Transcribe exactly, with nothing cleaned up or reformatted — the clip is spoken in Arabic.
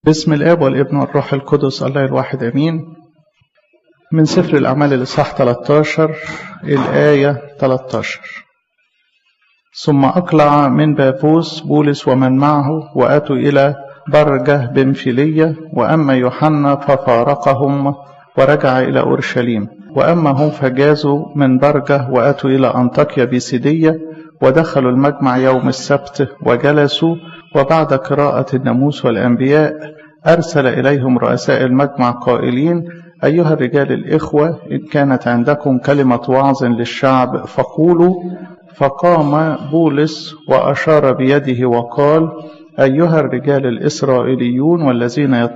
باسم الآب والابن والروح القدس الله الواحد أمين. من سفر الأعمال الإصحاح ثلاثة عشر الآية ثلاثة عشر. ثم أقلع من بافوس بولس ومن معه وأتوا إلى برجة بنفيلية، وأما يوحنا ففارقهم ورجع إلى أورشليم، وأما هم فجازوا من برجة وأتوا إلى أنطاكيا بيسيدية، ودخلوا المجمع يوم السبت وجلسوا، وبعد قراءة الناموس والأنبياء أرسل إليهم رؤساء المجمع قائلين: أيها الرجال الإخوة، إن كانت عندكم كلمة وعظ للشعب فقولوا. فقام بولس وأشار بيده وقال: أيها الرجال الإسرائيليون والذين